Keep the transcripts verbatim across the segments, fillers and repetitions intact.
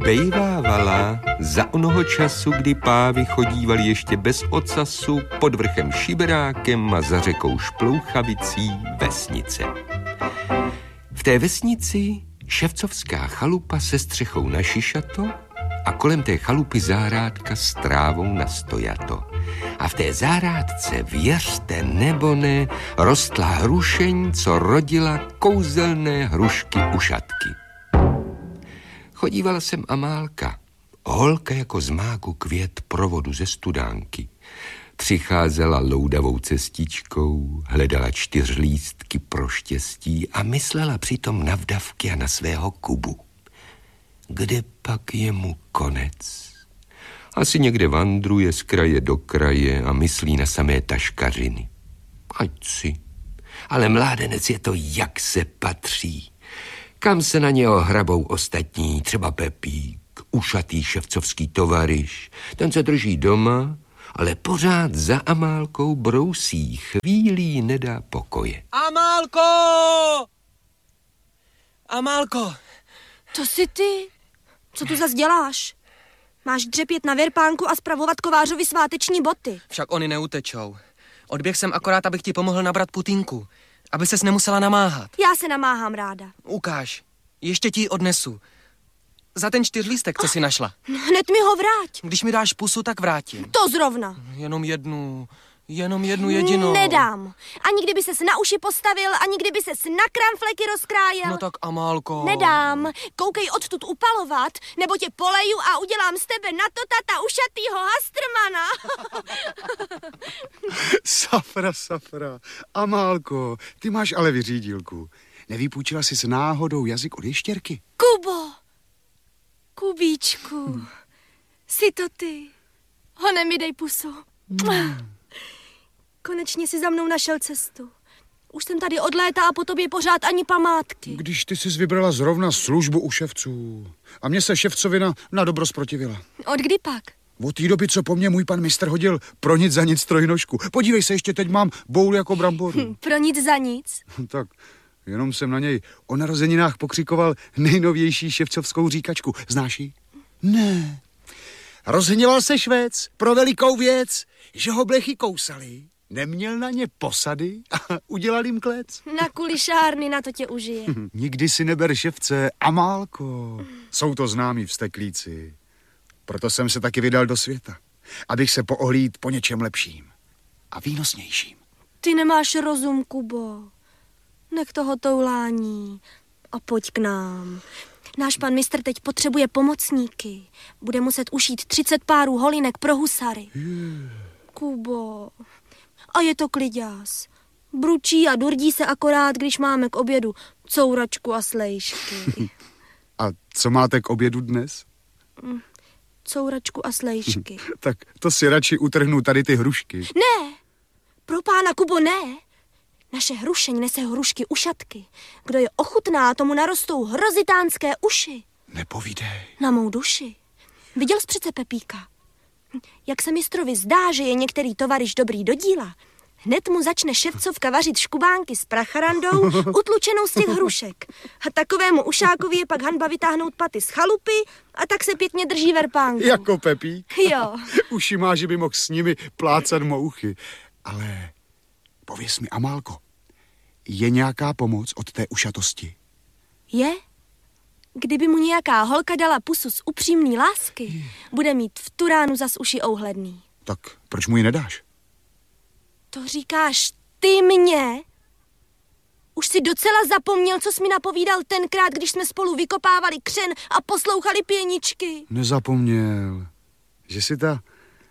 Bejvávala za onoho času, kdy pávy chodívali ještě bez ocasu pod vrchem Šiberákem a za řekou Šplouchavicí vesnice. V té vesnici ševcovská chalupa se střechou na šišato a kolem té chalupy zahrádka s trávou na stojato. A v té zahrádce, věřte nebo ne, rostla hrušeň, co rodila kouzelné hrušky ušatky. Chodívala jsem Amálka, holka jako z máku květ provodu ze studánky. Přicházela loudavou cestičkou, hledala čtyřlístky pro štěstí a myslela přitom na vdavky a na svého Kubu. Kde pak je mu konec? Asi někde vandruje z kraje do kraje a myslí na samé taškařiny. Ať si. Ale mládenec je to, jak se patří. Kam se na něho hrabou ostatní, třeba Pepík, ušatý ševcovský tovaryš. Ten se drží doma, ale pořád za Amálkou brousí, chvílí nedá pokoje. Amálko! Amálko! To jsi ty? Co tu zas děláš? Máš dřepět na verpánku a spravovat kovářovi sváteční boty. Však oni neutečou. Odběh jsem akorát, abych ti pomohl nabrat putínku, aby ses nemusela namáhat. Já se namáhám ráda. Ukáž, ještě ti ji odnesu. Za ten čtyřlístek, co jsi našla. Hned mi ho vrať. Když mi dáš pusu, tak vrátím. To zrovna. Jenom jednu, jenom jednu jedinou. Nedám. Ani kdyby ses na uši postavil, ani kdyby ses na kramfleky rozkrájel. No tak Amálko. Nedám. Koukej odtud upalovat, nebo tě poleju a udělám z tebe na to tata ušatýho hastrmana. Safra, safra. Amálko, ty máš ale vyřídílku. Nevypůjčila jsi s náhodou jazyk od ještěrky? Kubo, Kubíčku, hmm. Jsi to ty. Hone mi dej pusu. Hmm. Konečně si za mnou našel cestu. Už jsem tady od léta a po tobě pořád ani památky. Když ty jsi vybrala zrovna službu u ševců a mě se ševcovina na dobro zprotivila. Od kdy pak? Od té doby, co po mně můj pan mistr hodil pro nic za nic trojnožku. Podívej se, ještě teď mám boul jako bramboru. Hm, pro nic za nic? Tak, jenom jsem na něj o narozeninách pokřikoval nejnovější ševcovskou říkačku. Znáš ji? Ne. Rozhněval se Švéc pro velikou věc, že ho blechy kousali. Neměl na ně posady a udělal jim klec. Na kulišárny, na to tě užije. Nikdy si neber ševce, Amálko. Jsou to známí vzteklíci. Proto jsem se taky vydal do světa, abych se poohlíd po něčem lepším a výnosnějším. Ty nemáš rozum, Kubo. Nech toho toulání a pojď k nám. Náš pan mistr teď potřebuje pomocníky. Bude muset ušít třicet párů holinek pro husary. Yeah. Kubo, a je to kliďás. Bručí a durdí se akorát, když máme k obědu couračku a slejšky. A co máte k obědu dnes? Couračku a slejšky. Tak to si radši utrhnu tady ty hrušky. Ne, pro pána, Kubo, ne. Naše hrušeň nese hrušky ušatky. Kdo je ochutná, tomu narostou hrozitánské uši. Nepovídej. Na mou duši. Viděl jsi přece Pepíka? Jak se mistrovi zdá, že je některý tovaryš dobrý do díla, hned mu začne ševcovka vařit škubánky s pracharandou utlučenou z těch hrušek. A takovému ušákovi je pak hanba vytáhnout paty z chalupy a tak se pěkně drží verpánku. Jako Pepík? Jo. Uši má, že by mohl s nimi plácat mouchy. Ale pověz mi, Amálko, je nějaká pomoc od té ušatosti? Je? Kdyby mu nějaká holka dala pusu z upřímný lásky, bude mít v tu ránu zas uši ouhledný. Tak proč mu ji nedáš? To říkáš ty mě? Už si docela zapomněl, co jsi mi napovídal tenkrát, když jsme spolu vykopávali křen a poslouchali pěničky. Nezapomněl, že jsi ta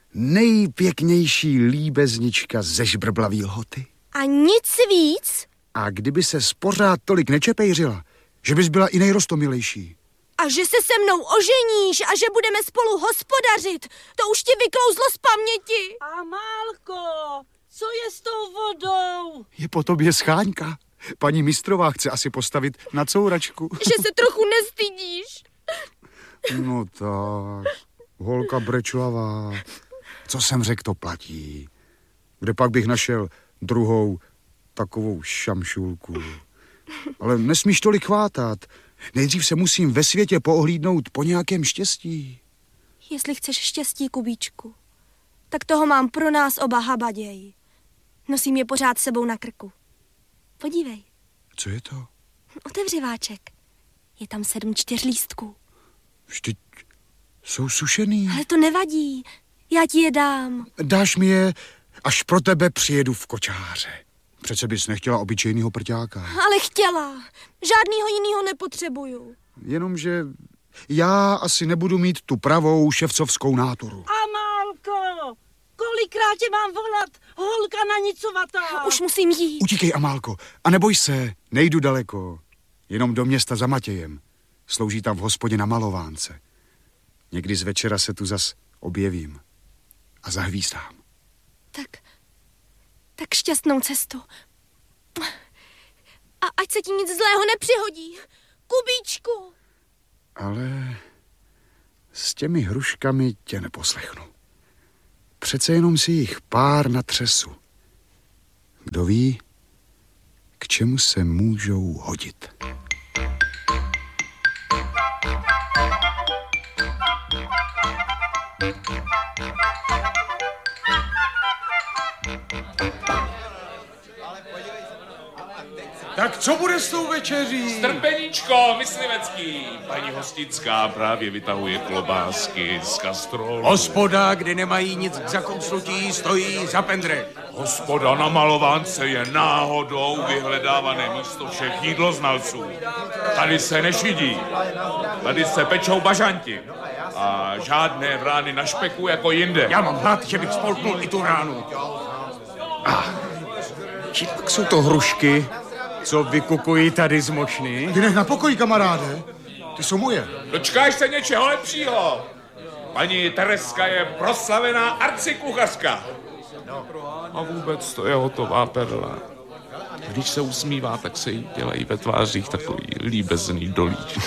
nejpěknější líbeznička ze žbrblavý lhoty. A nic víc? A kdyby se pořád tolik nečepejřila, že bys byla i nejrostomilejší. A že se se mnou oženíš a že budeme spolu hospodařit, to už ti vyklouzlo z paměti. Amálko, co je s tou vodou? Je po tobě scháňka. Paní mistrová chce asi postavit na couračku. Že se trochu nestydíš. No tak, holka brečlavá. Co jsem řekl, to platí. Kde pak bych našel druhou takovou šamšulku? Ale nesmíš tolik chvátat. Nejdřív se musím ve světě poohlídnout po nějakém štěstí. Jestli chceš štěstí, Kubíčku, tak toho mám pro nás oba habaděj. Nosím je pořád sebou na krku. Podívej. Co je to? Otevři váček. Je tam sedm čtyřlístků. Vždyť jsou sušený. Ale to nevadí. Já ti je dám. Dáš mi je, až pro tebe přijedu v kočáře. Přece bys nechtěla obyčejnýho prťáka. Ale chtěla. Žádnýho jinýho nepotřebuju. Jenomže já asi nebudu mít tu pravou ševcovskou náturu. Amálko, kolikrát tě mám volat? Holka na nicovatá. Už musím jít. Utíkej, Amálko, a neboj se, nejdu daleko. Jenom do města za Matějem. Slouží tam v hospodě na Malovánce. Někdy z večera se tu zas objevím a zahvízdám. Tak, tak šťastnou cestu. A ať se ti nic zlého nepřihodí. Kubíčku. Ale s těmi hruškami tě neposlechnu. Přece jenom si jich pár natřesu. Kdo ví, k čemu se můžou hodit. Tak co bude s tou večeří? Strpeníčko, myslivecký. Paní Hostinská právě vytahuje klobásky z kastrolu. Hospoda, kde nemají nic k zakousnutí, stojí za pendrek. Hospoda na Malovánce je náhodou vyhledávané místo všech jídloznalců. Tady se nešidí. Tady se pečou bažanti. A žádné vrány na špeku jako jinde. Já mám hlad, že bych spolknul i tu ránu. Ah, či pak jsou to hrušky, co vykukují tady z močny? Ty nech na pokoji, kamaráde. Ty jsou moje. Dočkáš se něčeho lepšího. Paní Tereska je proslavená arcikuchařka. A vůbec to je hotová perla. Když se usmívá, tak se jí dělají ve tvářích takový líbezný dolíčky.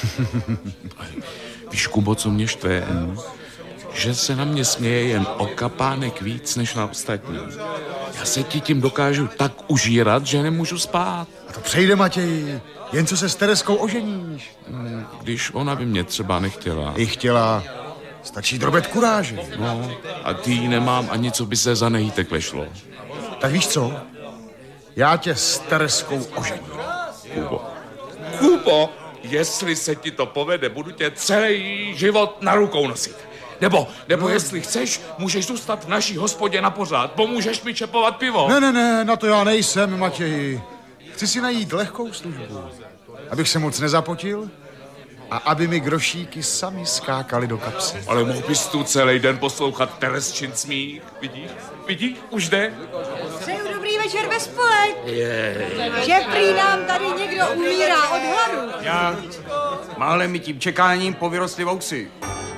Víš, Kubo, co mě štve? Že se na mě směje jen o kapánek víc než na ostatní. Já se ti tím dokážu tak užírat, že nemůžu spát. A to přejde, Matěji. Jen co se s Tereskou oženíš. Když ona by mě třeba nechtěla. I chtěla. Stačí drobet kuráže. No, a ty jí nemám ani, co by se za nejítek vešlo. Tak víš co? Já tě s Tereskou ožením. Kubo. Kubo, jestli se ti to povede, budu tě celý život na rukou nosit. Nebo, nebo no. Jestli chceš, můžeš zůstat v naší hospodě na pořád. Pomůžeš mi čepovat pivo. Ne, ne, ne, na to já nejsem, Matěji. Chci si najít lehkou službu, abych se moc nezapotil a aby mi grošíky sami skákaly do kapsy. Ale mohl bys tu celý den poslouchat Teresčin smích. Vidíš? Vidíš? Už jde? Přeju dobrý večer ve spolek. Že prý nám tady někdo umírá od hladu. Já málem mi tím čekáním povyrostly vousy.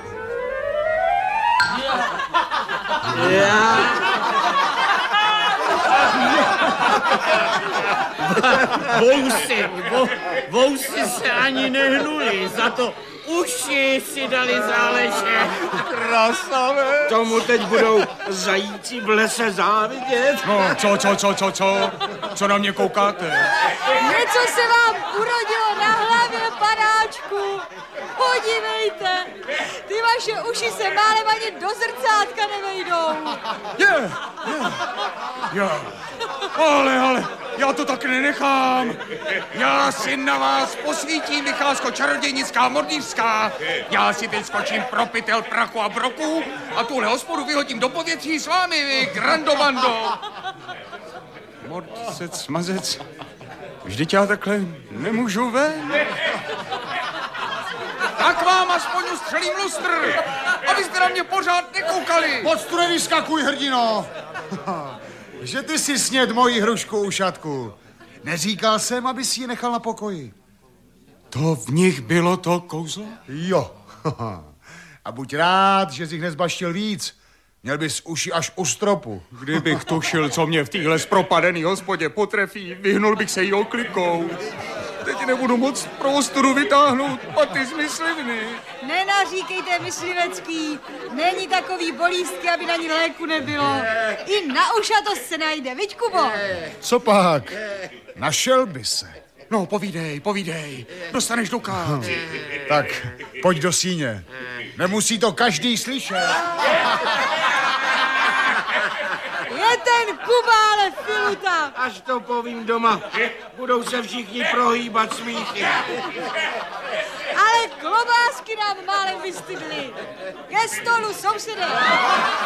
Vousy, vo, vousy se ani nehnuli, za to uši si dali záležet. Krasavé. Tomu teď budou zajíci v lese závidět. No, co, co, co, co, co? Co na mě koukáte? Něco se vám urodilo na hlavě, panáčku. Podívejte, ty vaše uši se málem ani do zrcátka nevejdou. Je, je, je. Ale, ale, já to tak nenechám. Já si na vás posvítím, vycházko čarodějnická mordýřská. Já si teď skočím pro pytel prachu a broku a tuhle hospodu vyhodím do povětří s vámi, vy grandobando. Mordicec, smazec, vždyť já takhle nemůžu ven. Tak vám aspoň ustřelím lustr, abyste na mě pořád nekoukali. Pod tu nevyskakuj, hrdino. Že ty si sněd moji hrušku ušatku. Neříkal jsem, aby si ji nechal na pokoji. To v nich bylo to kouzlo? Jo. A buď rád, že jsi jich nezbaštil víc. Měl bys uši až u stropu. Kdybych tušil, co mě v téhle zpropadený hospodě potrefí, vyhnul bych se jí oklikou. Teď nebudu moc pro ostudu vytáhnout paty z myslivny. Nenaříkejte, myslivecký. Není takový bolístky, aby na ní léku nebylo. I na ušatost se najde, viď, Kubo? Co pak? Našel by se. No, povídej, povídej. Dostaneš dukát. Tak, pojď do síně. Nemusí to každý slyšet. Je ten Kuba, ale filuta. Až to povím doma, budou se všichni prohýbat smíchy. Ale klobásky nám málem vystydly. Ke stolu, sousede.